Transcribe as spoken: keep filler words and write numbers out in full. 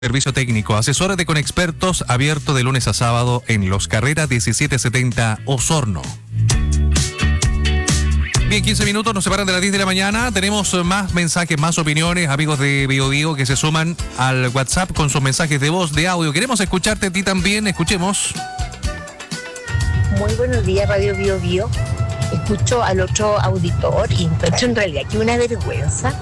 Servicio técnico, asesórate con expertos, abierto de lunes a sábado en Los Carreras diecisiete setenta Osorno. Bien, quince minutos nos separan de las diez de la mañana. Tenemos más mensajes, más opiniones, amigos de Bio Bio que se suman al WhatsApp con sus mensajes de voz, de audio. Queremos escucharte a ti también, escuchemos. Muy buenos días, Radio Bio Bio. Escucho al otro auditor y encuentro en realidad que una vergüenza